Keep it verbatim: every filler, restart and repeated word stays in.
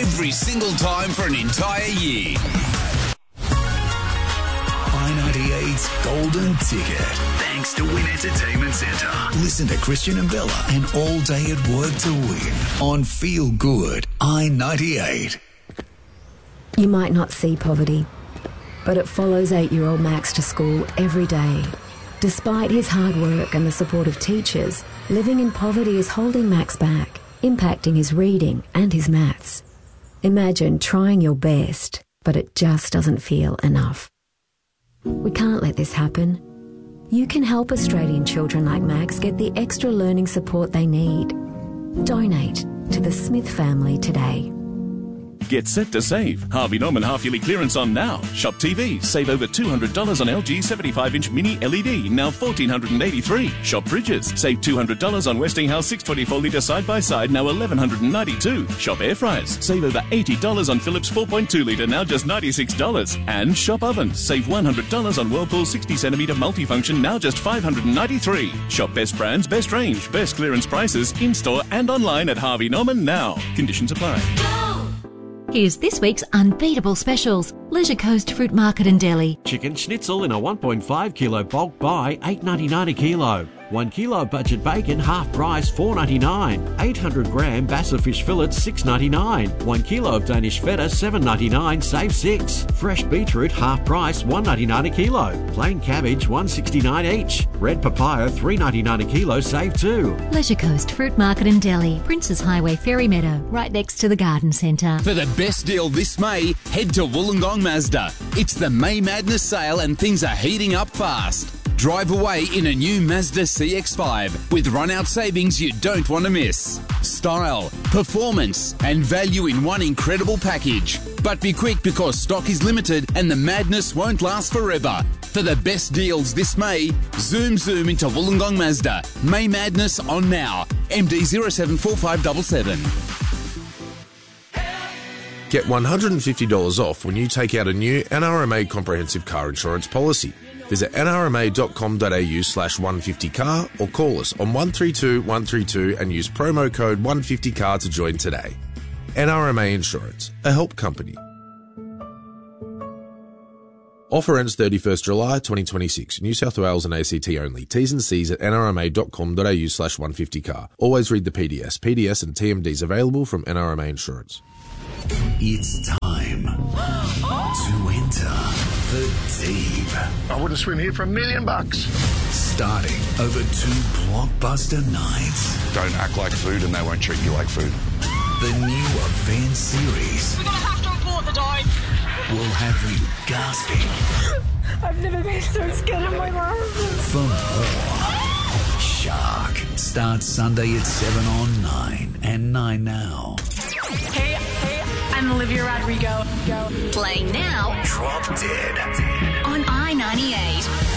every single time for an entire year. I ninety-eight's Golden Ticket. Thanks to Win Entertainment Centre. Listen to Christian and Bella and All Day at Work to win on Feel Good I ninety-eight. You might not see poverty, but it follows eight-year-old Max to school every day. Despite his hard work and the support of teachers, living in poverty is holding Max back, impacting his reading and his maths. Imagine trying your best, but it just doesn't feel enough. We can't let this happen. You can help Australian children like Max get the extra learning support they need. Donate to the Smith family today. Get set to save. Harvey Norman half-yearly clearance on now. Shop T V. Save over two hundred dollars on L G seventy-five inch mini L E D, now one thousand four hundred eighty-three dollars. Shop fridges. Save two hundred dollars on Westinghouse six twenty-four litre side-by-side, now one thousand one hundred ninety-two dollars. Shop air fryers. Save over eighty dollars on Philips four point two litre, now just ninety-six dollars. And shop ovens. Save one hundred dollars on Whirlpool sixty centimetre multifunction, now just five hundred ninety-three dollars. Shop best brands, best range, best clearance prices, in-store and online at Harvey Norman now. Conditions apply. Here's this week's unbeatable specials. Leisure Coast Fruit Market and Deli. Chicken schnitzel in a one point five kilo bulk buy, eight ninety-nine a kilo. one kilo budget bacon, half price, four ninety-nine. eight hundred gram Bassa fish fillets, six ninety-nine. one kilo of Danish feta, seven ninety-nine, save six. Fresh beetroot, half price, one ninety-nine a kilo. Plain cabbage, one sixty-nine each. Red papaya, three ninety-nine a kilo, save two. Leisure Coast Fruit Market and Deli. Princes Highway, Ferry Meadow, right next to the Garden Centre. For the best deal this May, head to Wollongong Mazda. It's the May Madness sale and things are heating up fast. Drive away in a new Mazda C X five with run-out savings you don't want to miss. Style, performance and value in one incredible package. But be quick because stock is limited and the madness won't last forever. For the best deals this May, zoom zoom into Wollongong Mazda. May Madness on now. M D zero seven four five seven seven. Get one hundred fifty dollars off when you take out a new N R M A comprehensive car insurance policy. Visit n r m a dot com dot a u slash one fifty car or call us on one three two one three two and use promo code one fifty car to join today. N R M A Insurance, a help company. Offer ends thirty-first July twenty twenty-six. New South Wales and A C T only. T's and C's at n r m a dot com dot a u slash one fifty car. Always read the P D S. P D S and T M Ds available from N R M A Insurance. It's time to enter the deep. I wouldn't swim here for a million bucks. Starting over two blockbuster nights. Don't act like food and they won't treat you like food. The new event series. We're going to have to report the dive. Will have you gasping. I've never been so scared in my life. For more. Shark starts Sunday at seven on nine and nine now. Hey, hey, I'm Olivia Rodrigo. Go. Playing now. Drop Dead. On I ninety-eight.